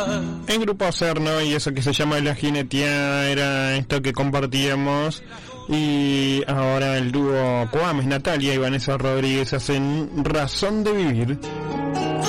En Grupo Cerno, y eso que se llama La Jinetía, era esto que compartíamos. Y ahora el dúo Coames, Natalia y Vanessa Rodríguez, hacen Razón de Vivir.